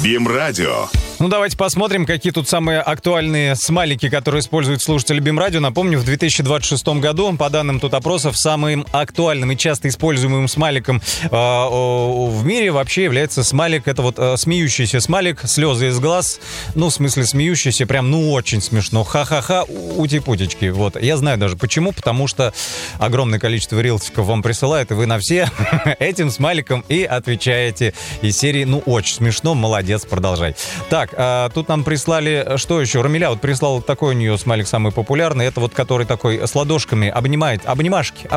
БИМ-радио. Ну, давайте посмотрим, какие тут самые актуальные смайлики, которые используют слушатели БИМ-радио. Напомню, в 2026 году, по данным тут опросов, самым актуальным и часто используемым смайликом в мире вообще является смайлик. Это вот смеющийся смайлик, слезы из глаз. Ну, в смысле, смеющийся, прям, ну, очень смешно. Ха-ха-ха, ути-путечки. Вот. Я знаю даже почему, потому что огромное количество рилсиков вам присылают, и вы на все этим смайликом и отвечаете из серии «Ну, очень смешно, молодец, продолжай». Так, тут нам прислали, что еще? Рамиля вот прислал такой у нее смайлик самый популярный. Это вот который такой с ладошками обнимает. Обнимашки.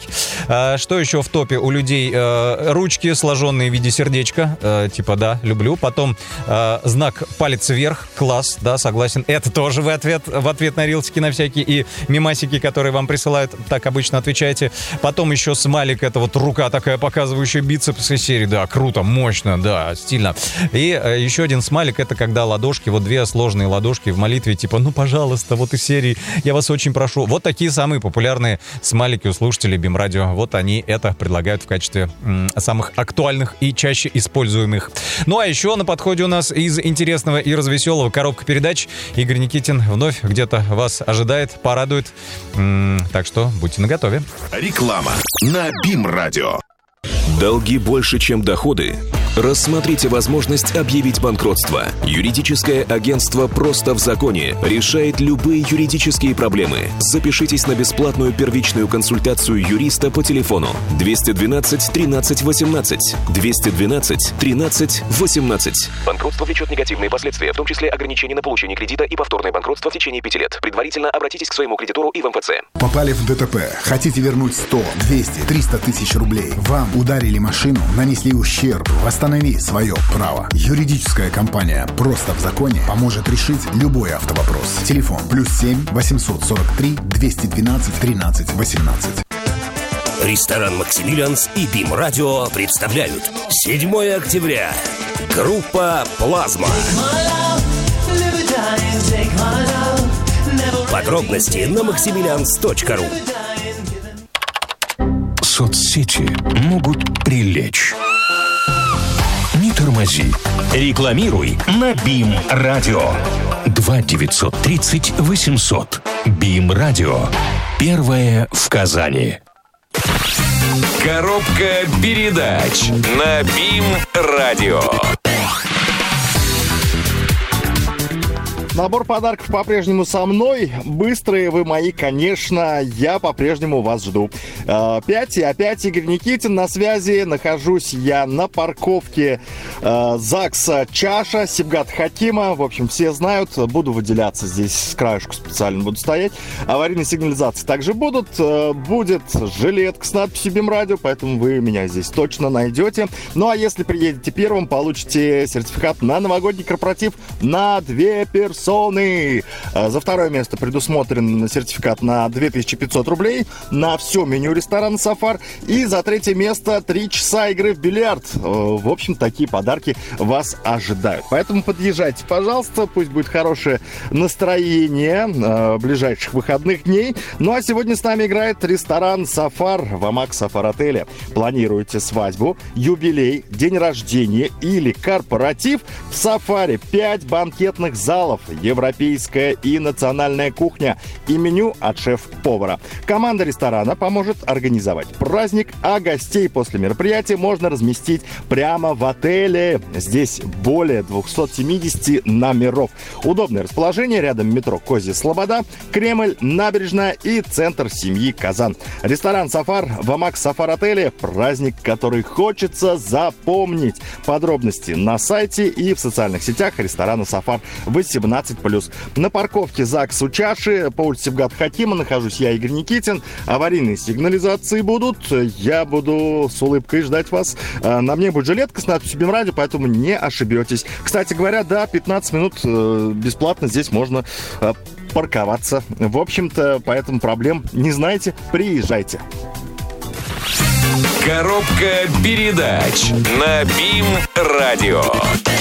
Что еще в топе у людей? Ручки, сложенные в виде сердечка. Типа, да, люблю. Потом знак палец вверх. Класс, да, согласен. Это тоже вы в ответ на рилсики, на всякие и мемасики, которые вам присылают. Так обычно отвечаете. Потом еще смайлик. Это вот рука такая, показывающая бицепс из серии. Да, круто, мощно, да, стильно. И еще один смайлик. Это когда ладошки, вот две сложные ладошки в молитве, типа, ну, пожалуйста, вот из серии, я вас очень прошу. Вот такие самые популярные смайлики у слушателей БИМ-радио. Вот они это предлагают в качестве самых актуальных и чаще используемых. Ну, а еще на подходе у нас из интересного и развеселого коробка передач. Игорь Никитин вновь где-то вас ожидает, порадует. Так что будьте наготове. Реклама на БИМ-радио. Долги больше, чем доходы? Рассмотрите возможность объявить банкротство. Юридическое агентство «Просто в законе» решает любые юридические проблемы. Запишитесь на бесплатную первичную консультацию юриста по телефону 212 13 18. 212 13 18. Банкротство влечет негативные последствия, в том числе ограничение на получение кредита и повторное банкротство в течение 5 лет. Предварительно обратитесь к своему кредитору и в МФЦ. Попали в ДТП. Хотите вернуть 100, 200, 300 тысяч рублей? Вам ударили машину, нанесли ущерб. Восстанови свое право. Юридическая компания «Просто в законе» поможет решить любой автовопрос. Телефон +7 843 212 13 18. Ресторан «Максимилианс» и БИМ-радио представляют 7 октября. Группа «Плазма». Подробности на maximilians.ru. Соцсети могут прилечь. Не тормози. Рекламируй на БИМ-радио. 2 930 800. БИМ-радио. Первое в Казани. Коробка передач на БИМ-радио. Набор подарков по-прежнему со мной. Быстрые вы мои, конечно. Я по-прежнему вас жду. 5 и опять Игорь Никитин на связи. Нахожусь я на парковке ЗАГСа Чаша, Сибгат Хакима. В общем, все знают. Буду выделяться здесь, с краешку специально буду стоять. Аварийные сигнализации также будут. Будет жилетка с надписью БИМ-радио, поэтому вы меня здесь точно найдете. Ну, а если приедете первым, получите сертификат на новогодний корпоратив на 2 персоны. За второе место предусмотрен сертификат на 2500 рублей на все меню ресторана «Сафар». И за третье место 3 часа игры в бильярд. В общем, такие подарки вас ожидают. Поэтому подъезжайте, пожалуйста. Пусть будет хорошее настроение ближайших выходных дней. Ну а сегодня с нами играет ресторан «Сафар» в Амак Сафар-отеле. Планируете свадьбу, юбилей, день рождения или корпоратив? В «Сафаре» 5 банкетных залов, европейская и национальная кухня и меню от шеф-повара. Команда ресторана поможет организовать праздник, а гостей после мероприятия можно разместить прямо в отеле. Здесь более 270 номеров. Удобное расположение рядом метро Козья Слобода, Кремль, набережная и центр семьи Казан. Ресторан «Сафар» в Амак Сафар-отеле. Праздник, который хочется запомнить. Подробности на сайте и в социальных сетях ресторана «Сафар» 18+. На парковке ЗАГС у Чаши по улице Сибгат Хакима нахожусь я, Игорь Никитин. Аварийные сигнализации будут. Я буду с улыбкой ждать вас. На мне будет жилетка с надписью БИМ-радио, поэтому не ошибетесь. Кстати говоря, да, 15 минут бесплатно здесь можно парковаться. В общем-то, поэтому проблем не знаете. Приезжайте. Коробка передач на БИМ-радио.